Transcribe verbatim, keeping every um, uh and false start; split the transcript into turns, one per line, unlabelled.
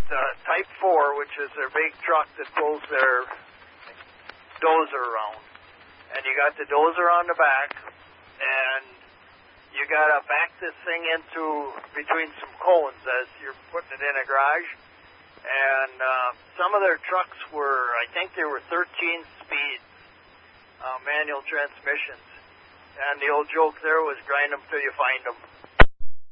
uh, Type four, which is their big truck that pulls their dozer around. And you got the dozer on the back, and you got to back this thing into between some cones as you're putting it in a garage. And uh, some of their trucks were, I think they were thirteen speed uh, manual transmissions. And the old joke there was grind them till you find them.